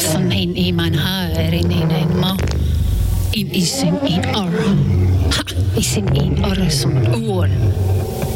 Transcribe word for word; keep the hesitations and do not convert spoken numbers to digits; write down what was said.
van een in mijn haar in een ma. In is in een or. Ha, is in een or som oor.